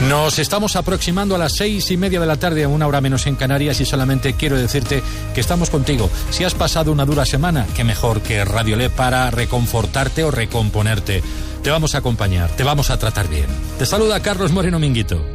Nos estamos aproximando a las 6:30 de la tarde, a 1 hora menos en Canarias, y solamente quiero decirte que estamos contigo. Si has pasado una dura semana, qué mejor que Radiolé para reconfortarte o recomponerte. Te vamos a acompañar, te vamos a tratar bien. Te saluda Carlos Moreno Minguito.